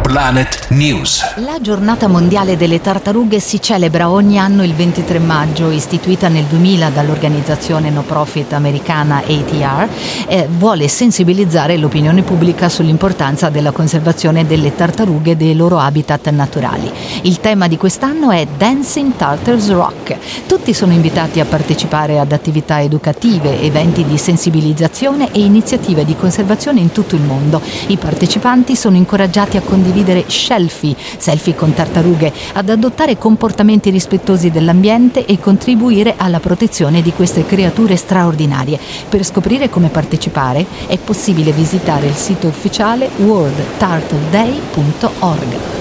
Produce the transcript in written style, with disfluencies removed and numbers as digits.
Planet News. La giornata mondiale delle tartarughe si celebra ogni anno il 23 maggio, istituita nel 2000 dall'organizzazione no profit americana ATR, vuole sensibilizzare l'opinione pubblica sull'importanza della conservazione delle tartarughe e dei loro habitat naturali. Il tema di quest'anno è Dancing Tartars Rock. Tutti sono invitati a partecipare ad attività educative, eventi di sensibilizzazione e iniziative di conservazione in tutto il mondo. I partecipanti sono incoraggiati a condividere selfie con tartarughe, ad adottare comportamenti rispettosi dell'ambiente e contribuire alla protezione di queste creature straordinarie. Per scoprire come partecipare è possibile visitare il sito ufficiale worldturtleday.org.